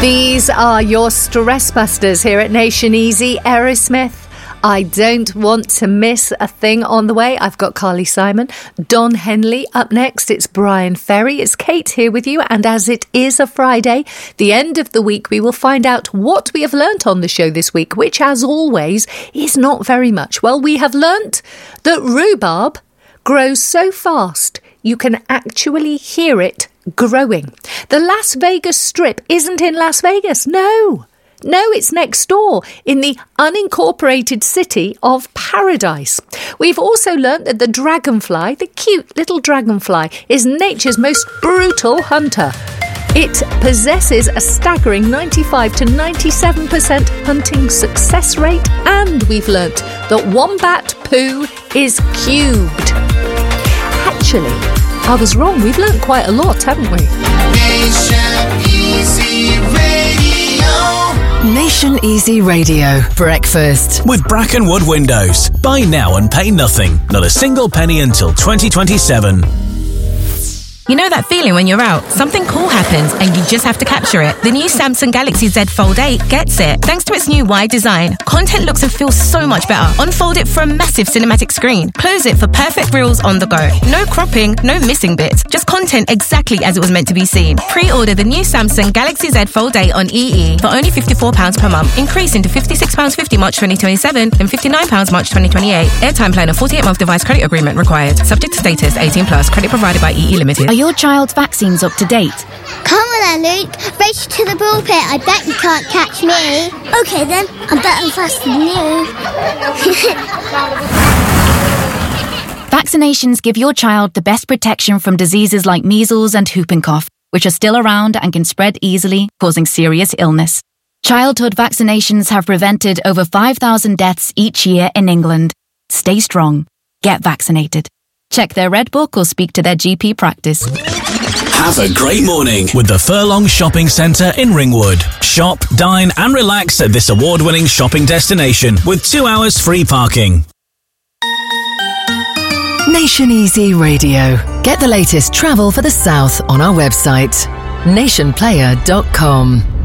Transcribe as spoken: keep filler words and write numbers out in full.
These are your stress busters here at Nation Easy. Aerosmith, I don't want to miss a thing on the way. I've got Carly Simon, Don Henley up next. It's Brian Ferry. It's Kate here with you. And as it is a Friday, the end of the week, we will find out what we have learnt on the show this week, which, as always, is not very much. Well, we have learnt that rhubarb grows so fast you can actually hear it growing. The Las Vegas Strip isn't in Las Vegas. No. No, it's next door in the unincorporated city of Paradise. We've also learnt that the dragonfly, the cute little dragonfly, is nature's most brutal hunter. It possesses a staggering ninety-five to ninety-seven percent hunting success rate, and we've learnt that wombat poo is cubed. Actually, I was wrong. We've learnt quite a lot, haven't we? Nation Easy Radio. Nation Easy Radio. Breakfast. With Brackenwood Windows. Buy now and pay nothing. Not a single penny until twenty twenty-seven. You know that feeling when you're out, something cool happens and you just have to capture it? The new Samsung Galaxy Z Fold eight gets it. Thanks to its new wide design, content looks and feels so much better. Unfold it for a massive cinematic screen. Close it for perfect reels on the go. No cropping, no missing bits. Just content exactly as it was meant to be seen. Pre-order the new Samsung Galaxy Z Fold eight on E E for only fifty-four pounds per month, increasing to fifty-six pounds fifty March twenty twenty-seven and fifty-nine pounds March twenty twenty-eight. Airtime plan and forty-eight month device credit agreement required. Subject to status, eighteen plus. Credit provided by E E Limited. Are your child's vaccines up to date? Come on then, Luke. Race to the pulpit. I bet you can't catch me. Okay then, I'm better faster than you. Vaccinations give your child the best protection from diseases like measles and whooping cough, which are still around and can spread easily, causing serious illness. Childhood vaccinations have prevented over five thousand deaths each year in England. Stay strong. Get vaccinated. Check their Red Book or speak to their G P practice. Have a great morning with the Furlong Shopping Centre in Ringwood. Shop, dine and relax at this award-winning shopping destination with two hours free parking. Nation Easy Radio. Get the latest travel for the South on our website, nation player dot com.